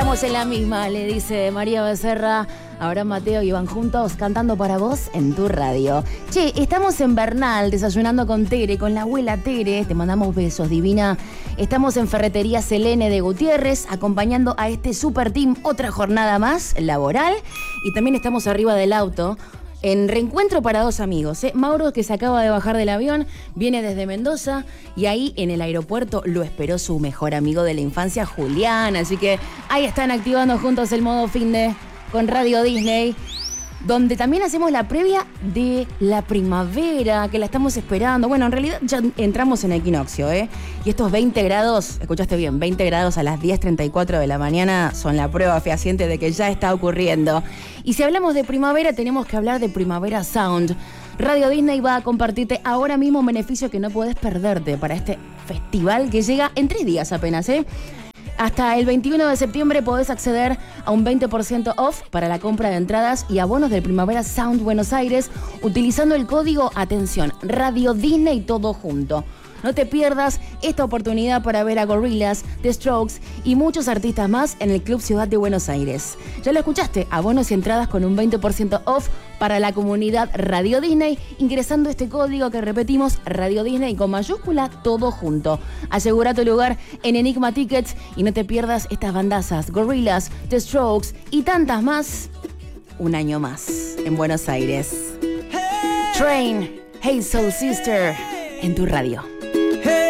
Estamos en la misma, le dice María Becerra, Abraham Mateo y Iván juntos cantando para vos en tu radio. Che, estamos en Bernal, desayunando con Tere, con la abuela Tere. Te mandamos besos, divina. Estamos en Ferretería Selene de Gutiérrez, acompañando a este super team otra jornada más laboral. Y también estamos arriba del auto, en reencuentro para dos amigos. Mauro, que se acaba de bajar del avión, viene desde Mendoza y ahí en el aeropuerto lo esperó su mejor amigo de la infancia, Julián. Así que ahí están activando juntos el modo finde con Radio Disney, donde también hacemos la previa de la primavera, que la estamos esperando. Bueno, en realidad ya entramos en equinoccio, Y estos 20 grados, escuchaste bien, 20 grados a las 10:34 de la mañana son la prueba fehaciente de que ya está ocurriendo. Y si hablamos de primavera, tenemos que hablar de Primavera Sound. Radio Disney va a compartirte ahora mismo un beneficio que no podés perderte para este festival que llega en 3 días apenas, Hasta el 21 de septiembre podés acceder a un 20% off para la compra de entradas y abonos del Primavera Sound Buenos Aires utilizando el código, atención, Radio Disney todo junto. No te pierdas esta oportunidad para ver a Gorillaz, The Strokes y muchos artistas más en el Club Ciudad de Buenos Aires. Ya lo escuchaste, abonos y entradas con un 20% off para la comunidad Radio Disney, ingresando este código que repetimos, Radio Disney con mayúscula, todo junto. Asegura tu lugar en Enigma Tickets y no te pierdas estas bandazas, Gorillaz, The Strokes y tantas más, un año más en Buenos Aires. Train, Hey Soul Sister, en tu radio.